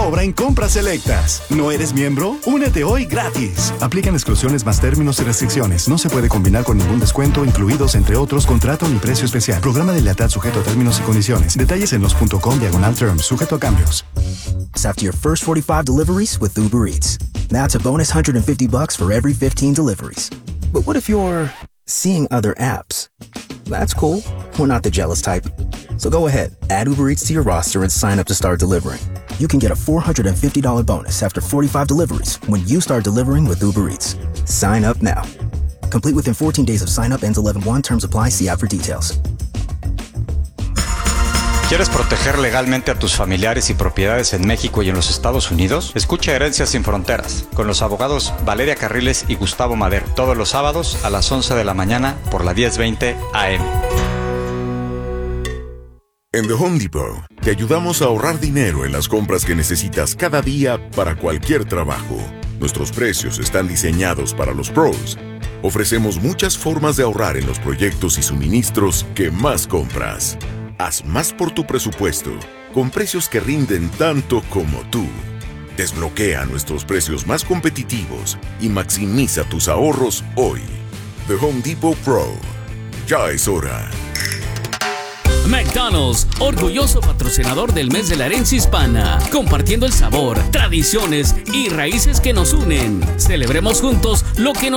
sobra en compras selectas. ¿No eres miembro? Únete hoy gratis. Aplican exclusiones más términos y restricciones. No se puede combinar con ningún descuento, incluidos entre otros contrato ni precio especial. Programa de lealtad sujeto a términos y condiciones. Detalles en los.com/terms, sujeto a cambios. After your first 45 deliveries with Uber Eats. That's a bonus $150 for every 15 deliveries. But what if you're seeing other apps? That's cool. We're not the jealous type. So go ahead, add Uber Eats to your roster and sign up to start delivering. You can get a $450 bonus after 45 deliveries when you start delivering with Uber Eats. Sign up now. Complete within 14 days of sign up, ends 11/1. Terms apply. See app for details. ¿Quieres proteger legalmente a tus familiares y propiedades en México y en los Estados Unidos? Escucha Herencias sin Fronteras con los abogados Valeria Carriles y Gustavo Madero todos los sábados a las 11 de la mañana por la 1020 AM. En The Home Depot te ayudamos a ahorrar dinero en las compras que necesitas cada día para cualquier trabajo. Nuestros precios están diseñados para los pros. Ofrecemos muchas formas de ahorrar en los proyectos y suministros que más compras. Haz más por tu presupuesto, con precios que rinden tanto como tú. Desbloquea nuestros precios más competitivos y maximiza tus ahorros hoy. The Home Depot Pro. Ya es hora. McDonald's, orgulloso patrocinador del mes de la herencia hispana, compartiendo el sabor, tradiciones y raíces que nos unen. Celebremos juntos lo que nos